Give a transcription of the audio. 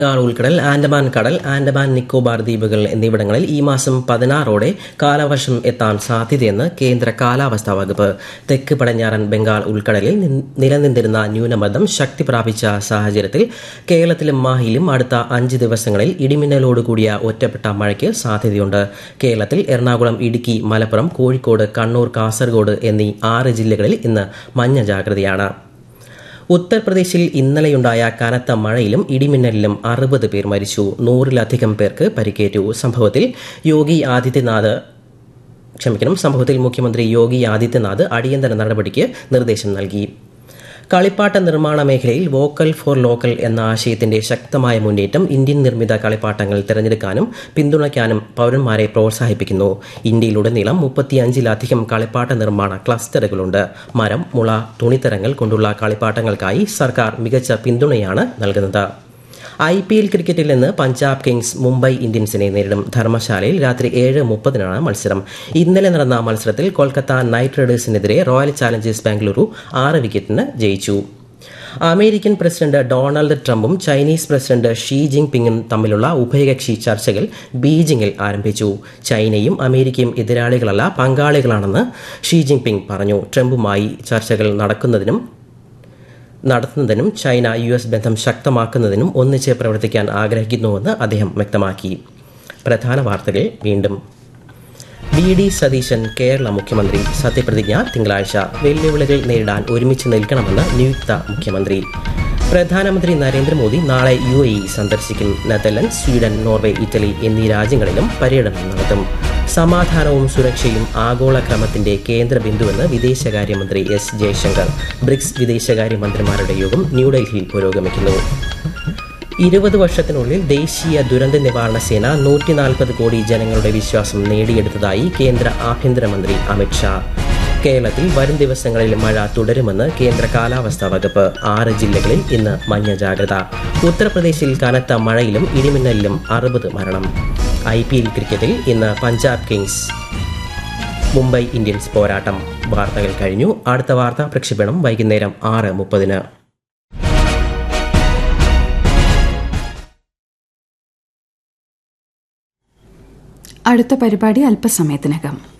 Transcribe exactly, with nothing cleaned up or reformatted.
ഉൾക്കടൽ, ആൻഡമാൻ കടൽ, ആൻഡമാൻ നിക്കോബാർ ദ്വീപുകൾ എന്നിവിടങ്ങളിൽ ഈ മാസം പതിനാറോടെ കാലവർഷം എത്താൻ സാധ്യതയെന്ന് കേന്ദ്ര കാലാവസ്ഥാ വകുപ്പ്. തെക്ക് പടിഞ്ഞാറൻ ബംഗാൾ ഉൾക്കടലിൽ നിലനിന്നിരുന്ന ന്യൂനമർദ്ദം ശക്തി പ്രാപിച്ച സാഹചര്യത്തിൽ കേരളത്തിലും മാഹിയിലും അടുത്ത അഞ്ച് ദിവസങ്ങളിൽ ഇടിമിന്നലോടുകൂടിയ ഒറ്റപ്പെട്ട മഴയ്ക്ക് സാധ്യതയുണ്ട്. കേരളത്തിൽ എറണാകുളം, ഇടുക്കി, മലപ്പുറം, കോഴിക്കോട്, കണ്ണൂർ, കാസർഗോഡ് എന്നീ ആറ് ജില്ലകളിൽ ഇന്ന് മഞ്ഞ ജാഗ്രതയാണ്. ഉത്തർപ്രദേശിൽ ഇന്നലെയുണ്ടായ കനത്ത മഴയിലും ഇടിമിന്നലിലും അറുപത് പേർ മരിച്ചു. നൂറിലധികം പേർക്ക് പരിക്കേറ്റു. സംഭവത്തിൽ യോഗി ആദിത്യനാഥ് ക്ഷമിക്കണം സംഭവത്തിൽ മുഖ്യമന്ത്രി യോഗി ആദിത്യനാഥ് അടിയന്തര നടപടിക്ക് നിർദ്ദേശം നൽകി. കളിപ്പാട്ട നിർമ്മാണ മേഖലയിൽ വോക്കൽ ഫോർ ലോക്കൽ എന്ന ആശയത്തിന്റെ ശക്തമായ മുന്നേറ്റം ഇന്ത്യൻ നിർമ്മിത കളിപ്പാട്ടങ്ങൾ തിരഞ്ഞെടുക്കാനും പിന്തുണയ്ക്കാനും പൌരന്മാരെ പ്രോത്സാഹിപ്പിക്കുന്നു. ഇന്ത്യയിലുടനീളം മുപ്പത്തിയഞ്ചിലധികം കളിപ്പാട്ട നിർമ്മാണ ക്ലസ്റ്ററുകളുണ്ട്. മരം, മുള, തുണിത്തരങ്ങൾ കൊണ്ടുള്ള കളിപ്പാട്ടങ്ങൾക്കായി സർക്കാർ മികച്ച പിന്തുണയാണ് നൽകുന്നത്. ഐ പി എൽ ക്രിക്കറ്റിൽ നിന്ന് പഞ്ചാബ് കിങ്സ് മുംബൈ ഇന്ത്യൻസിനെ നേരിടും. ധർമ്മശാലയിൽ രാത്രി ഏഴ് മുപ്പതിനാണ് മത്സരം. ഇന്നലെ നടന്ന മത്സരത്തിൽ Kolkata night റൈഡേഴ്സിനെതിരെ royal challengers Bengaluru ആറ് വിക്കറ്റിന് ജയിച്ചു. അമേരിക്കൻ പ്രസിഡന്റ് ഡൊണാൾഡ് ട്രംപും ചൈനീസ് പ്രസിഡന്റ് ഷീ ജിങ് പിങ്ങും തമ്മിലുള്ള ഉഭയകക്ഷി ചർച്ചകൾ ബീജിംഗിൽ ആരംഭിച്ചു. ചൈനയും അമേരിക്കയും എതിരാളികളല്ല, പങ്കാളികളാണെന്ന് ഷീ ജിങ് പിങ് പറഞ്ഞു. ട്രംപുമായി ചർച്ചകൾ നടക്കുന്നതിനും നടത്തുന്നതിനും ചൈന യു എസ് ബന്ധം ശക്തമാക്കുന്നതിനും ഒന്നിച്ച് പ്രവർത്തിക്കാൻ ആഗ്രഹിക്കുന്നുവെന്ന് അദ്ദേഹം വ്യക്തമാക്കി. പ്രധാന വാർത്തകൾ വീണ്ടും. വി ഡി സതീശൻ കേരള മുഖ്യമന്ത്രി. സത്യപ്രതിജ്ഞ തിങ്കളാഴ്ച. വെല്ലുവിളികൾ നേരിടാൻ ഒരുമിച്ച് നിൽക്കണമെന്ന് നിയുക്ത മുഖ്യമന്ത്രി. പ്രധാനമന്ത്രി നരേന്ദ്രമോദി നാളെ യു എ ഇ സന്ദർശിക്കും. നെതർലൻഡ്, സ്വീഡൻ, നോർവേ, ഇറ്റലി എന്നീ രാജ്യങ്ങളിലും പര്യടനം നടത്തും. സമാധാനവും സുരക്ഷയും ആഗോളക്രമത്തിന്റെ കേന്ദ്ര ബിന്ദുവെന്ന് വിദേശകാര്യമന്ത്രി എസ് ജയശങ്കർ. ബ്രിക്സ് വിദേശകാര്യമന്ത്രിമാരുടെ യോഗം ന്യൂഡൽഹിയിൽ പുരോഗമിക്കുന്നു. ഇരുപത് വർഷത്തിനുള്ളിൽ ദേശീയ ദുരന്ത നിവാരണ സേന നൂറ്റി നാൽപ്പത് കോടി ജനങ്ങളുടെ വിശ്വാസം നേടിയെടുത്തതായി കേന്ദ്ര ആഭ്യന്തരമന്ത്രി അമിത്ഷാ. കേരളത്തിൽ വരും ദിവസങ്ങളിൽ മഴ തുടരുമെന്ന് കേന്ദ്ര കാലാവസ്ഥാ വകുപ്പ്. ആറ് ജില്ലകളിൽ ഇന്ന് മഞ്ഞ ജാഗ്രത. ഉത്തർപ്രദേശിൽ കനത്ത മഴയിലും ഇടിമിന്നലിലും അറുപത് മരണം. ഐ പി എൽ ക്രിക്കറ്റിൽ ഇന്ന് പഞ്ചാബ് കിങ്സ് മുംബൈ ഇന്ത്യൻസ് പോരാട്ടം. വാർത്തകൾ കഴിഞ്ഞു. അടുത്ത വാർത്താ പ്രക്ഷേപണം വൈകുന്നേരം ആറ് മുപ്പതിന്. അടുത്ത പരിപാടി അല്പസമയത്തിനകം.